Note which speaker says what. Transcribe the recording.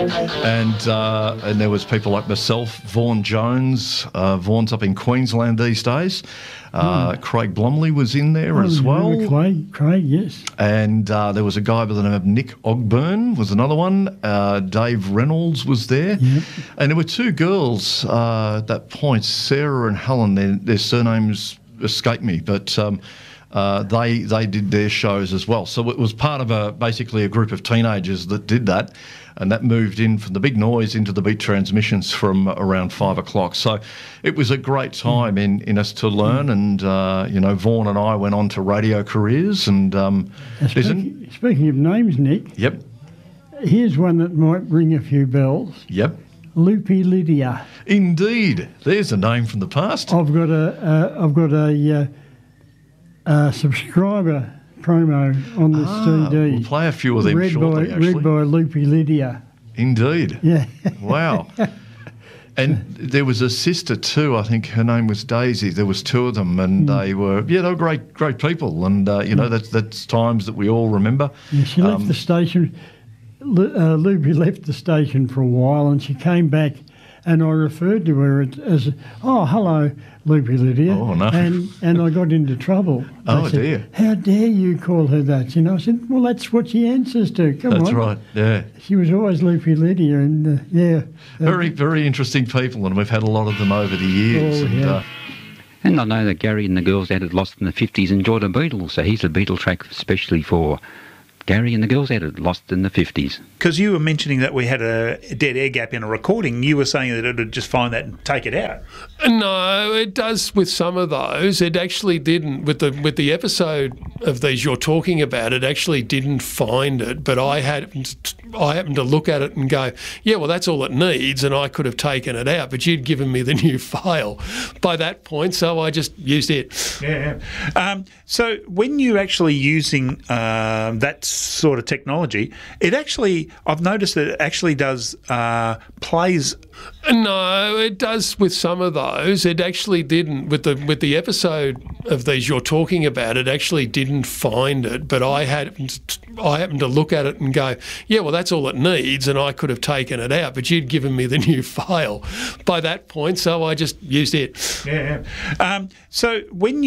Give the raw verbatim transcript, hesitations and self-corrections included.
Speaker 1: And uh, and there was people like myself, Vaughan Jones. Uh, Vaughan's up in Queensland these days. Uh, mm. Craig Blomley was in there
Speaker 2: I
Speaker 1: as well.
Speaker 2: Craig, Craig, yes.
Speaker 1: And uh, there was a guy by the name of Nick Ogburn was another one. Uh, Dave Reynolds was there.
Speaker 2: Yep.
Speaker 1: And there were two girls uh, at that point, Sarah and Helen. Their, their surnames escape me, but um, uh, they they did their shows as well. So it was part of a basically a group of teenagers that did that. And that moved in from the Big Noise into the Beat Transmissions from around five o'clock. So it was a great time in, in us to learn. And, uh, you know, Vaughan and I went on to radio careers. And um,
Speaker 2: speaking, speaking of names, Nick.
Speaker 1: Yep.
Speaker 2: Here's one that might ring a few bells.
Speaker 1: Yep.
Speaker 2: Loopy Lydia.
Speaker 1: Indeed. There's a name from the past.
Speaker 2: I've got a, uh, I've got a, uh, a subscriber promo on the
Speaker 1: ah,
Speaker 2: C D.
Speaker 1: We'll play a few of them
Speaker 2: read
Speaker 1: shortly,
Speaker 2: by,
Speaker 1: actually.
Speaker 2: Read by Loopy Lydia.
Speaker 1: Indeed.
Speaker 2: Yeah.
Speaker 1: Wow. And there was a sister too, I think her name was Daisy. There was two of them, and mm. they were, yeah, they were great, great people. And, uh, you know, that's, that's times that we all remember.
Speaker 2: Yeah, she left
Speaker 1: um,
Speaker 2: the station, uh, Loopy left the station for a while, and she came back, and I referred to her as, oh, hello, Loopy Lydia.
Speaker 1: Oh, no.
Speaker 2: And, and I got into trouble.
Speaker 1: Oh,
Speaker 2: said,
Speaker 1: dear.
Speaker 2: How dare you call her that? You know, I said, well, that's what she answers to. Come
Speaker 1: that's
Speaker 2: on.
Speaker 1: That's right, yeah.
Speaker 2: She was always Loopy Lydia, and, uh, yeah.
Speaker 1: Very, very interesting people, and we've had a lot of them over the years.
Speaker 2: Oh,
Speaker 1: and,
Speaker 2: yeah.
Speaker 1: uh,
Speaker 3: and I know that Gary and the girls out at Lost in the fifties enjoyed a Beatles, so here's a Beatle track especially for Gary and the girls out at Lost in the fifties.
Speaker 4: Because you were mentioning that we had a dead air gap in a recording. You were saying that it would just find that and take it out.
Speaker 5: No, it does with some of those. It actually didn't. With the with the episode of these you're talking about, it actually didn't find it. But I had I happened to look at it and go, yeah, well, that's all it needs, and I could have taken it out. But you'd given me the new file by that point, so I just used it.
Speaker 4: Yeah. Um, so when you're actually using uh, that sort of technology, it actually, I've noticed that it actually does uh, plays.
Speaker 5: No, it does with some of those. It actually didn't. With the with the episode of these you're talking about, it actually didn't find it. But I had I happened to look at it and go, yeah, well, that's all it needs, and I could have taken it out. But you'd given me the new file by that point, so I just used it.
Speaker 4: Yeah. Um, so when you